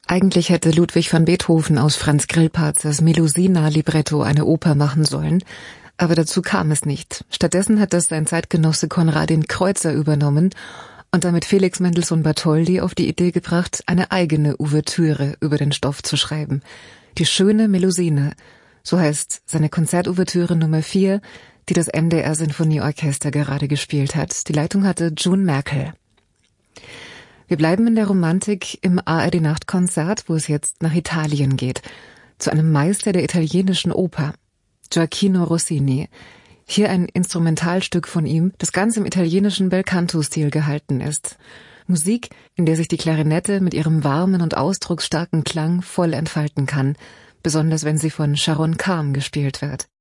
Eigentlich hätte Ludwig van Beethoven aus Franz Grillparzers Melusina-Libretto eine Oper machen sollen, aber dazu kam es nicht. Stattdessen hat das sein Zeitgenosse Konradin Kreutzer übernommen und damit Felix Mendelssohn Bartholdy auf die Idee gebracht, eine eigene Ouvertüre über den Stoff zu schreiben. Die schöne Melusine, so heißt seine Konzertouvertüre Nummer 4, die das NDR Sinfonieorchester gerade gespielt hat. Die Leitung hatte June Merkel. Wir bleiben in der Romantik im ARD Nachtkonzert, wo es jetzt nach Italien geht, zu einem Meister der italienischen Oper, Gioacchino Rossini. Hier ein Instrumentalstück von ihm, das ganz im italienischen Belcanto-Stil gehalten ist. Musik, in der sich die Klarinette mit ihrem warmen und ausdrucksstarken Klang voll entfalten kann, besonders wenn sie von Sharon Kahn gespielt wird.